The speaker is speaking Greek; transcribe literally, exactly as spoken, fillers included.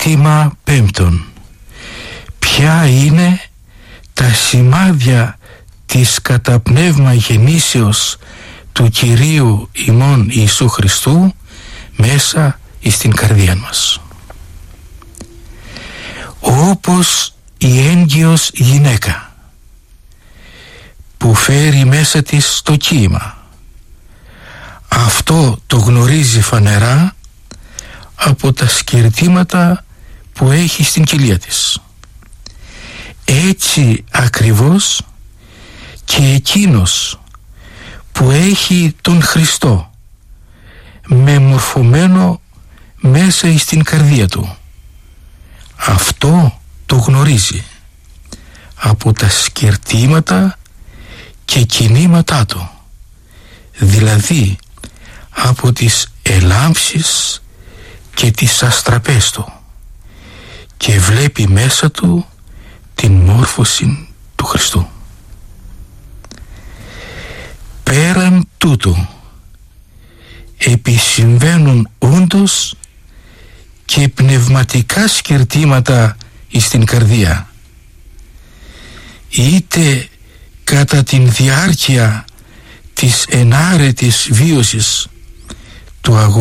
Σκύρτημα πέμπτον. Ποια είναι τα σημάδια της κατά πνεύμα γεννήσεως του Κυρίου ημών Ιησού Χριστού μέσα στην καρδία μας. Όπως η έγκυος γυναίκα που φέρει μέσα της το κύμα, αυτό το γνωρίζει φανερά από τα σκυρτήματα που έχει στην κοιλία της. Έτσι ακριβώς και εκείνος που έχει τον Χριστό μεμορφωμένο μέσα στην καρδία του, αυτό το γνωρίζει από τα σκυρτήματα και κινήματά του, δηλαδή από τις ελάμψεις και τις αστραπές του, και βλέπει μέσα του την μόρφωση του Χριστού. Πέραν τούτου επισυμβαίνουν όντως και πνευματικά σκυρτήματα στην καρδία, είτε κατά την διάρκεια της ενάρετης βίωσης του αγώνα